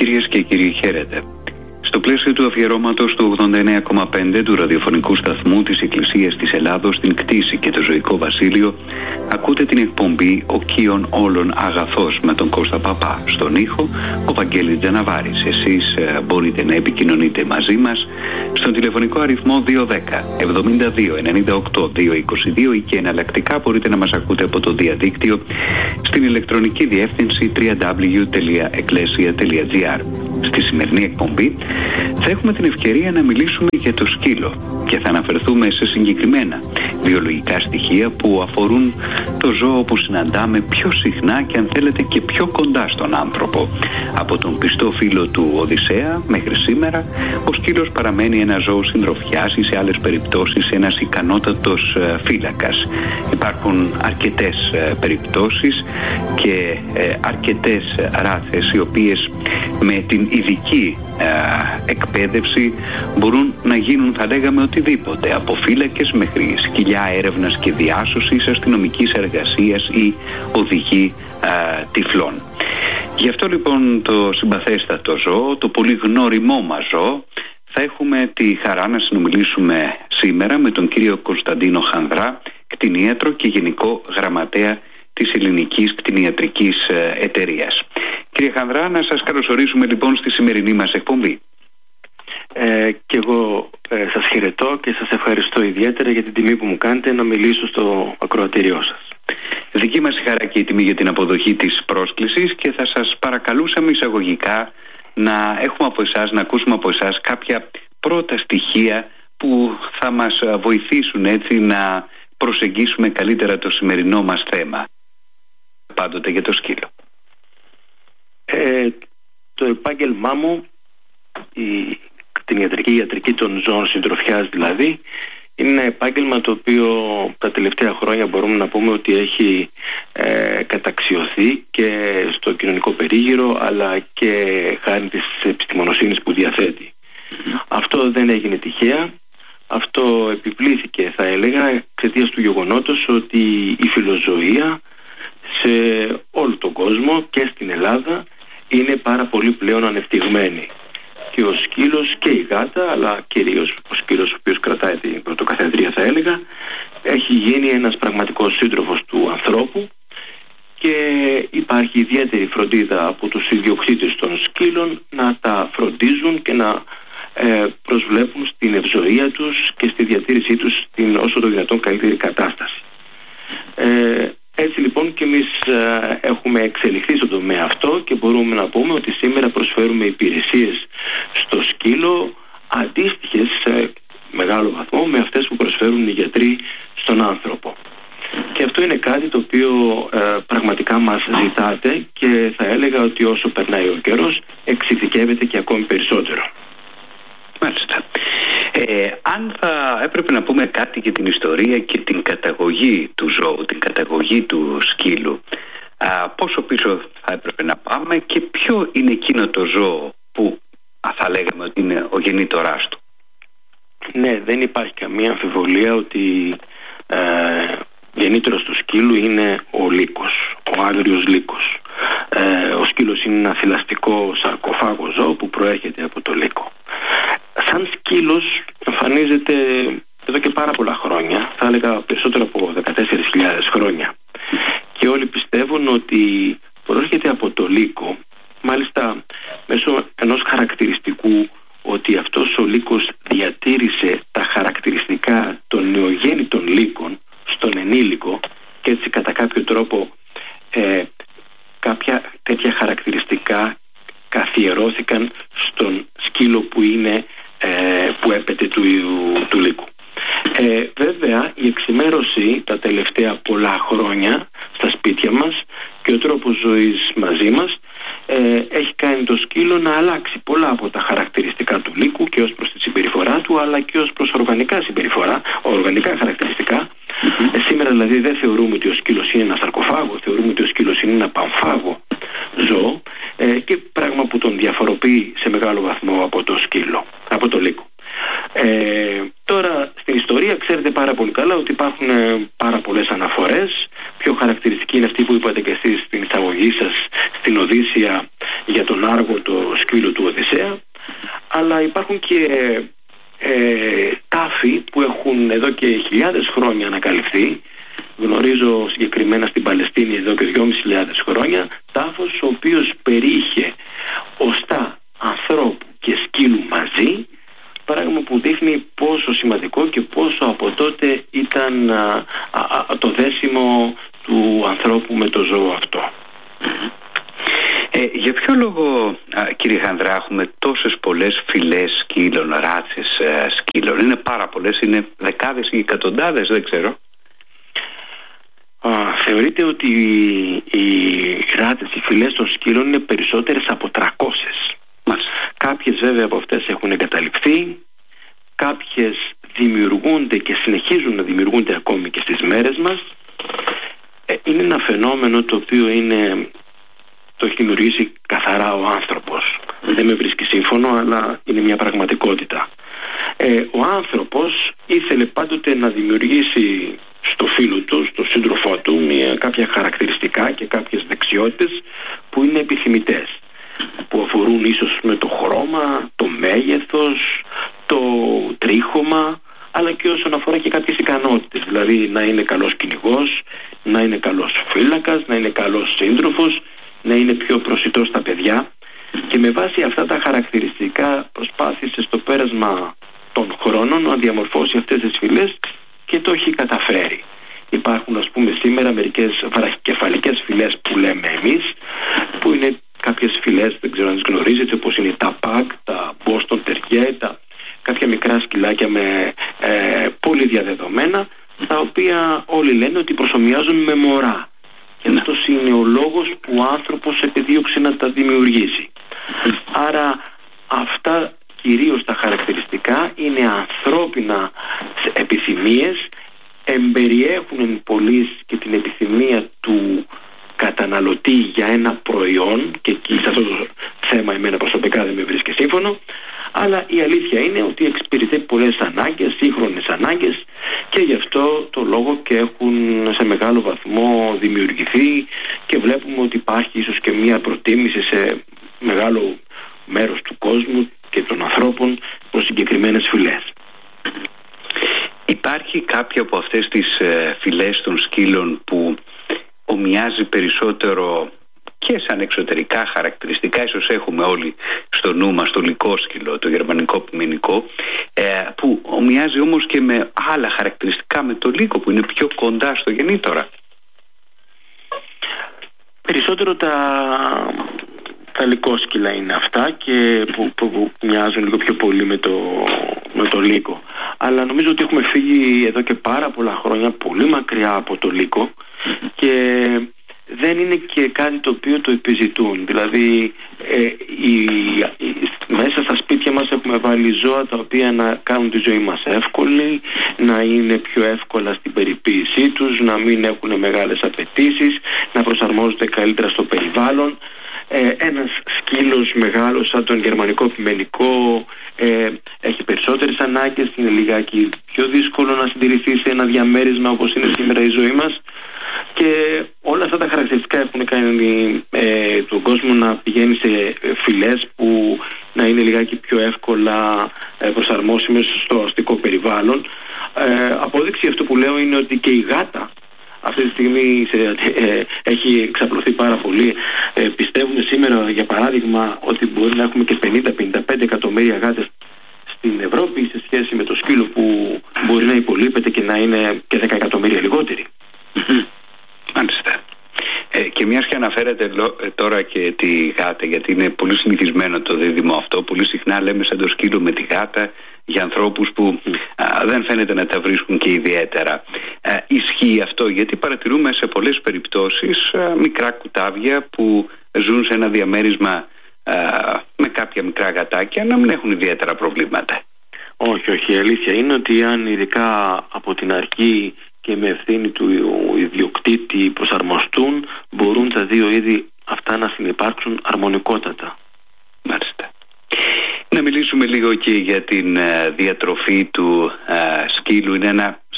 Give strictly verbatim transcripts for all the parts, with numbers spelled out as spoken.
Κυρίες και κύριοι, χαίρετε. Στο πλαίσιο του αφιερώματος του ογδόντα εννέα κόμμα πέντε του ραδιοφωνικού σταθμού της Εκκλησίας της Ελλάδος στην κτήση και το ζωικό βασίλειο, ακούτε την εκπομπή «Ο Κύων όλων αγαθός» με τον Κώστα Παπά. Στον ήχο, ο Βαγγέλης Τζαναβάρης. Εσείς ε, μπορείτε να επικοινωνείτε μαζί μας στον τηλεφωνικό αριθμό δύο ένα μηδέν εβδομήντα δύο ενενήντα οκτώ διακόσια είκοσι δύο ή και εναλλακτικά μπορείτε να μας ακούτε από το διαδίκτυο στην ηλεκτρονική διεύθυνση double-u double-u double-u τελεία εκκλέσια τελεία τζι άρ. Στη σημερινή εκπομπή θα έχουμε την ευκαιρία να μιλήσουμε για το σκύλο και θα αναφερθούμε σε συγκεκριμένα βιολογικά στοιχεία που αφορούν το ζώο που συναντάμε πιο συχνά και αν θέλετε και πιο κοντά στον άνθρωπο. Από τον πιστό φίλο του Οδυσσέα μέχρι σήμερα, ο σκύλος παραμένει ένα ζώο συντροφιάς ή σε άλλες περιπτώσεις ένας ικανότατος φύλακας. Υπάρχουν αρκετές περιπτώσεις και αρκετές ράθες οι οποίες με την ειδική εκπαίδευση μπορούν να γίνουν, θα λέγαμε, οτιδήποτε, από φύλακες μέχρι σκυλιά έρευνας και διάσωσης, αστυνομικής εργασίας ή οδηγοί α, τυφλών. Γι' αυτό λοιπόν το συμπαθέστατο ζώο, το πολύ γνώριμό μας ζώο, θα έχουμε τη χαρά να συνομιλήσουμε σήμερα με τον κύριο Κωνσταντίνο Χανδρά, κτηνίατρο και γενικό γραμματέα της Ελληνικής Κτηνιατρικής Εταιρείας. Κύριε Χανδρά, να σας καλωσορίσουμε λοιπόν στη σημερινή μας εκπομπή. Ε, και εγώ ε, σας χαιρετώ και σας ευχαριστώ ιδιαίτερα για την τιμή που μου κάνετε να μιλήσω στο ακροατήριό σας. Δική μας η χαρά και η τιμή για την αποδοχή της πρόσκλησης και θα σας παρακαλούσαμε εισαγωγικά να έχουμε από εσάς, να ακούσουμε από εσάς κάποια πρώτα στοιχεία που θα μας βοηθήσουν έτσι να προσεγγίσουμε καλύτερα το σημερινό μας θέμα. Πάντοτε για το σκύλο. Ε, το επάγγελμά μου, η κτηνιατρική ιατρική των ζώων συντροφιάς δηλαδή, είναι ένα επάγγελμα το οποίο τα τελευταία χρόνια μπορούμε να πούμε ότι έχει ε, καταξιωθεί και στο κοινωνικό περίγυρο αλλά και χάρη της επιστημονοσύνης που διαθέτει. Mm-hmm. Αυτό δεν έγινε τυχαία. Αυτό επιπλήθηκε, θα έλεγα, εξαιτίας του γεγονότος ότι η φιλοζωία σε όλο τον κόσμο και στην Ελλάδα είναι πάρα πολύ πλέον ανεπτυγμένη. Και ο σκύλος και η γάτα, αλλά κυρίως ο σκύλος ο οποίος κρατάει την πρωτοκαθεδρία, θα έλεγα, έχει γίνει ένας πραγματικός σύντροφος του ανθρώπου και υπάρχει ιδιαίτερη φροντίδα από τους ιδιοκτήτες των σκύλων να τα φροντίζουν και να ε, προσβλέπουν στην ευζοία τους και στη διατήρησή τους στην όσο το δυνατόν καλύτερη κατάσταση. Ε, Έτσι λοιπόν και εμείς ε, έχουμε εξελιχθεί στον τομέα αυτό και μπορούμε να πούμε ότι σήμερα προσφέρουμε υπηρεσίες στο σκύλο αντίστοιχες σε μεγάλο βαθμό με αυτές που προσφέρουν οι γιατροί στον άνθρωπο. Και αυτό είναι κάτι το οποίο ε, πραγματικά μας ζητάτε και θα έλεγα ότι όσο περνάει ο καιρός εξειδικεύεται και ακόμη περισσότερο. Μάλιστα. Ε, αν θα έπρεπε να πούμε κάτι για την ιστορία και την καταγωγή του ζώου, την καταγωγή του σκύλου, α, πόσο πίσω θα έπρεπε να πάμε και ποιο είναι εκείνο το ζώο που α, θα λέγαμε ότι είναι ο γεννήτοράς του? Ναι, δεν υπάρχει καμία αμφιβολία ότι ε, γεννήτορας του σκύλου είναι ο λύκος, ο άγριος λύκος. Ε, ο σκύλος είναι ένα θηλαστικό σαρκοφάγο ζώο που προέρχεται από το λύκο. Σαν σκύλος εμφανίζεται εδώ και πάρα πολλά χρόνια, θα έλεγα περισσότερο από δεκατέσσερις χιλιάδες χρόνια, και όλοι πιστεύουν ότι προέρχεται από το λύκο, μάλιστα μέσω ενός χαρακτηριστικού ότι αυτός ο λύκος διατήρησε τα χαρακτηριστικά των νεογέννητων λύκων στον ενήλικο και έτσι κατά κάποιο τρόπο ε, κάποια τέτοια χαρακτηριστικά καθιερώθηκαν στον σκύλο που είναι ε, που έπεται του, του λύκου. Ε, βέβαια η εξημέρωση τα τελευταία πολλά χρόνια στα σπίτια μας και ο τρόπος ζωής μαζί μας ε, έχει κάνει το σκύλο να αλλάξει πολλά από τα χαρακτηριστικά του λύκου και ως προς τη συμπεριφορά του αλλά και ως προς οργανικά συμπεριφορά, οργανικά χαρακτηριστικά. Mm-hmm. Ε, σήμερα δηλαδή δεν θεωρούμε ότι ο σκύλος είναι ένα σαρκοφάγο, θεωρούμε ότι ο σκύλος είναι ένα πανφάγο ζώο ε, και πράγμα που τον διαφοροποιεί σε μεγάλο βαθμό από το σκύλο, από το λύκο. Ε, τώρα στην ιστορία ξέρετε πάρα πολύ καλά ότι υπάρχουν ε, πάρα πολλές αναφορές. Πιο χαρακτηριστική είναι αυτή που είπατε και εσείς στην εισαγωγή σας στην Οδύσσεια για τον Άργο, το σκύλο του Οδυσσέα, αλλά υπάρχουν και ε, τάφοι που έχουν εδώ και χιλιάδες χρόνια ανακαλυφθεί. Γνωρίζω συγκεκριμένα στην Παλαιστίνη εδώ και δυόμισι χιλιάδες χρόνια τάφος ο οποίος περιείχε οστά ανθρώπου και σκύλου μαζί, πράγμα που δείχνει πόσο σημαντικό και πόσο από τότε ήταν α, α, α, το δέσιμο του ανθρώπου με το ζώο αυτό. Ε, για ποιο λόγο, α, κύριε Χανδρά, έχουμε τόσες πολλές φυλές σκύλων, ράτσες α, σκύλων? Είναι πάρα πολλές, είναι δεκάδες ή εκατοντάδες, δεν ξέρω. Α, θεωρείται ότι οι ράτσες, οι φυλές των σκύλων είναι περισσότερες από τριακόσιες. Μάλιστα. Κάποιες βέβαια από αυτές έχουν εγκαταλειφθεί, κάποιες δημιουργούνται και συνεχίζουν να δημιουργούνται ακόμη και στις μέρες μας. Ε, είναι ένα φαινόμενο το οποίο είναι, το έχει δημιουργήσει καθαρά ο άνθρωπος. Δεν με βρίσκει σύμφωνο, αλλά είναι μια πραγματικότητα. Ε, ο άνθρωπος ήθελε πάντοτε να δημιουργήσει στο φίλο του, στο σύντροφό του, μια, κάποια χαρακτηριστικά και κάποιες δεξιότητες που είναι επιθυμητές, που αφορούν ίσως με το χρώμα, το μέγεθος, το τρίχωμα, αλλά και όσον αφορά και κάποιες ικανότητες, δηλαδή να είναι καλός κυνηγός, να είναι καλός φύλακας, να είναι καλός σύντροφος, να είναι πιο προσιτός στα παιδιά, και με βάση αυτά τα χαρακτηριστικά προσπάθησε στο πέρασμα των χρόνων να διαμορφώσει αυτές τις φυλές και το έχει καταφέρει. Υπάρχουν, ας πούμε, σήμερα μερικές βραχικεφαλικές φυλές που λέμε εμείς, που είναι κάποιες φυλές, δεν ξέρω αν τις γνωρίζετε, όπως είναι τα Pug, τα Boston Terrier, τα κάποια μικρά σκυλάκια με ε, πολύ διαδεδομένα, τα οποία όλοι λένε ότι προσομοιάζουν με μωρά. Και αυτός είναι ο λόγος που ο άνθρωπος επιδίωξε να τα δημιουργήσει. Άρα αυτά κυρίως τα χαρακτηριστικά είναι ανθρώπινα επιθυμίες, εμπεριέχουν πολλής και την επιθυμία του καταναλωτή για ένα προϊόν, και εκεί σε αυτό το θέμα εμένα προσωπικά δεν με βρίσκει σύμφωνο, αλλά η αλήθεια είναι ότι εξυπηρετεί πολλές ανάγκες, σύγχρονες ανάγκες, και γι' αυτό το λόγο και έχουν σε μεγάλο βαθμό δημιουργηθεί, και βλέπουμε ότι υπάρχει ίσως και μια προτίμηση σε μεγάλο μέρος του κόσμου και των ανθρώπων προς συγκεκριμένες φυλές. Υπάρχει κάποια από αυτές τις ε, φυλές των σκύλων που ομοιάζει περισσότερο και σαν εξωτερικά χαρακτηριστικά, ίσως έχουμε όλοι στο νου μας το λυκόσκυλο, το γερμανικό ποιμηνικό, ε, που ομοιάζει όμως και με άλλα χαρακτηριστικά με το λύκο που είναι πιο κοντά στο γεννήτωρα? Περισσότερο τα, τα λυκόσκυλα είναι αυτά, και που, που, που μοιάζουν λίγο πιο πολύ με το, με το λύκο. Αλλά νομίζω ότι έχουμε φύγει εδώ και πάρα πολλά χρόνια πολύ μακριά από το λύκο, και δεν είναι και κάτι το οποίο το επιζητούν. Δηλαδή ε, η, η, μέσα στα σπίτια μας έχουμε βάλει ζώα τα οποία να κάνουν τη ζωή μας εύκολη, να είναι πιο εύκολα στην περιποίησή τους, να μην έχουν μεγάλες απαιτήσεις, να προσαρμόζονται καλύτερα στο περιβάλλον. Ε, ένας σκύλος μεγάλος σαν τον γερμανικό ποιμηνικό ε, έχει περισσότερες ανάγκες, είναι λιγάκι πιο δύσκολο να συντηρηθεί σε ένα διαμέρισμα όπως είναι σήμερα η ζωή μας, και όλα αυτά τα χαρακτηριστικά έχουν κάνει ε, τον κόσμο να πηγαίνει σε φυλές που να είναι λιγάκι πιο εύκολα ε, προσαρμόσιμες στο αστικό περιβάλλον. Ε, απόδειξη αυτό που λέω είναι ότι και η γάτα αυτή τη στιγμή σε, ε, έχει εξαπλωθεί πάρα πολύ. Ε, πιστεύουμε σήμερα, για παράδειγμα, ότι μπορεί να έχουμε και πενήντα με πενήντα πέντε εκατομμύρια γάτες στην Ευρώπη, σε σχέση με το σκύλο που μπορεί να υπολείπεται και να είναι και δέκα εκατομμύρια λιγότεροι. Μάλιστα. Ε, και μιας και αναφέρετε ε, τώρα και τη γάτα, γιατί είναι πολύ συνηθισμένο το δίδυμο αυτό, πολύ συχνά λέμε σαν το σκύλο με τη γάτα για ανθρώπους που α, δεν φαίνεται να τα βρίσκουν και ιδιαίτερα. Α, ισχύει αυτό, γιατί παρατηρούμε σε πολλές περιπτώσεις α, μικρά κουτάβια που ζουν σε ένα διαμέρισμα α, με κάποια μικρά γατάκια να μην έχουν ιδιαίτερα προβλήματα. Όχι, όχι. Η αλήθεια είναι ότι αν ειδικά από την αρχή και με ευθύνη του ιδιοκτήτη προσαρμοστούν, μπορούν τα δύο είδη αυτά να συνυπάρξουν αρμονικότατα. Μάλιστα. Να μιλήσουμε λίγο και για την uh, διατροφή του uh, σκύλου. Είναι ένα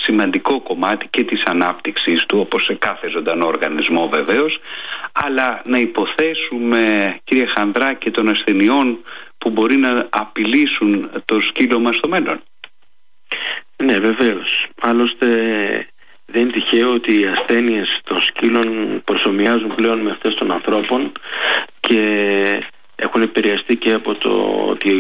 σημαντικό κομμάτι και της ανάπτυξης του, όπως σε κάθε ζωντανό οργανισμό βεβαίως, αλλά να υποθέσουμε, κύριε Χανδρά, και των ασθενειών που μπορεί να απειλήσουν το σκύλο μας στο μέλλον. Ναι, βεβαίως. Άλλωστε δεν είναι τυχαίο ότι οι ασθένειες των σκύλων προσομοιάζουν πλέον με αυτές των ανθρώπων και έχουν επηρεαστεί και από το ότι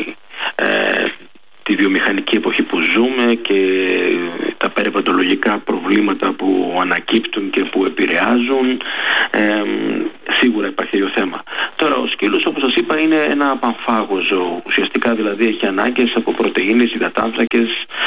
ε, τη βιομηχανική εποχή που ζούμε και τα περιβαλλοντολογικά προβλήματα που ανακύπτουν και που επηρεάζουν. Ε, σίγουρα υπάρχει το θέμα. Τώρα ο σκύλος, όπως σας είπα, είναι ένα πανφάγο ζώο. Ουσιαστικά δηλαδή έχει ανάγκες από πρωτεΐνες, υδατάνθρακες,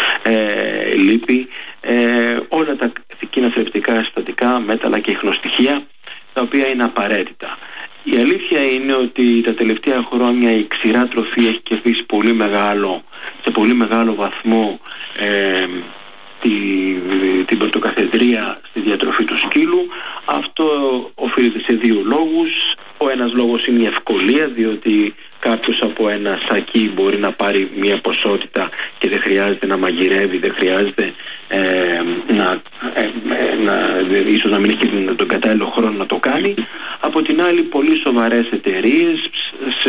ε, λίπη, ε, όλα τα εκείνα θρεπτικά, συστατικά, μέταλλα και ιχνοστοιχεία, τα οποία είναι απαραίτητα. Η αλήθεια είναι ότι τα τελευταία χρόνια η ξηρά τροφή έχει κερδίσει πολύ μεγάλο, σε πολύ μεγάλο βαθμό ε, τη, την πρωτοκαθεδρία στη διατροφή του σκύλου. Αυτό οφείλεται σε δύο λόγους. Ο ένας λόγος είναι η ευκολία, διότι κάποιος από ένα σακί μπορεί να πάρει μια ποσότητα και δεν χρειάζεται να μαγειρεύει, δεν χρειάζεται ε, να, ε, να, ίσως να μην έχει τον κατάλληλο χρόνο να το κάνει. Από την άλλη, πολύ σοβαρές εταιρείες σε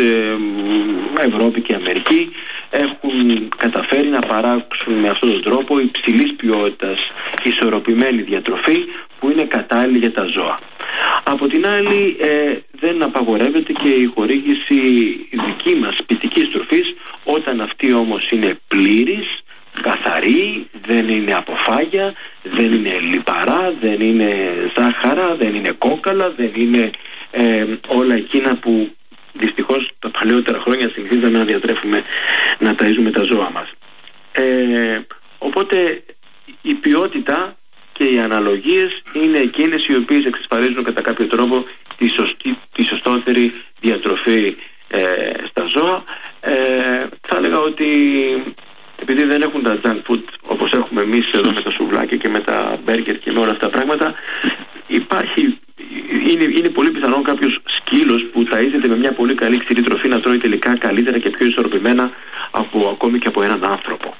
Ευρώπη και Αμερική έχουν καταφέρει να παράξουν με αυτόν τον τρόπο υψηλής ποιότητας ισορροπημένη διατροφή που είναι κατάλληλη για τα ζώα. Από την άλλη, ε, δεν απαγορεύεται και η χορήγηση δική μας σπιτικής τροφής, όταν αυτή όμως είναι πλήρης, καθαρή, δεν είναι αποφάγια, δεν είναι λιπαρά, δεν είναι ζάχαρα, δεν είναι κόκαλα, δεν είναι ε, όλα εκείνα που δυστυχώς τα παλαιότερα χρόνια συνηθίζαμε να διατρέφουμε, να ταΐζουμε τα ζώα μας. Ε, οπότε η ποιότητα και οι αναλογίες είναι εκείνες οι οποίες εξασφαλίζουν κατά κάποιο τρόπο τη, σωστή, τη σωστότερη διατροφή ε, στα ζώα. Ε, θα έλεγα ότι επειδή δεν έχουν τα junk food όπως έχουμε εμείς εδώ με τα σουβλάκια και με τα μπέργκερ και με όλα αυτά τα πράγματα, υπάρχει, είναι, είναι πολύ πιθανό κάποιος σκύλος που ταΐζεται με μια πολύ καλή ξηρή τροφή να τρώει τελικά καλύτερα και πιο ισορροπημένα από, ακόμη και από έναν άνθρωπο.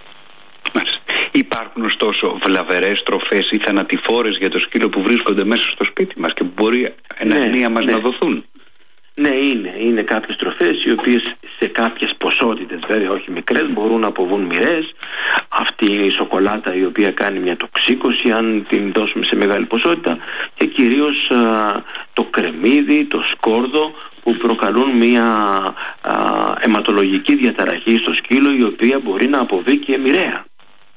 Υπάρχουν ωστόσο βλαβερές τροφές ή θανατηφόρες για το σκύλο που βρίσκονται μέσα στο σπίτι μας και που μπορεί εν αγνία μας ναι. να δοθούν? Ναι, είναι. Είναι κάποιες τροφές οι οποίες σε κάποιες ποσότητες, βέβαια όχι μικρές, μπορούν να αποβούν μοιραίες. Αυτή είναι η σοκολάτα η οποία κάνει μια τοξίκωση αν την δώσουμε σε μεγάλη ποσότητα, και κυρίως α, το κρεμμύδι, το σκόρδο, που προκαλούν μια α, αιματολογική διαταραχή στο σκύλο, η οποία μπορεί να αποβεί και μοιραία.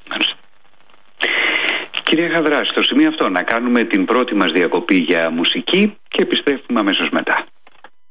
Κύριε Χανδρά, στο σημείο αυτό να κάνουμε την πρώτη μας διακοπή για μουσική και επιστρέφουμε αμέσως μετά.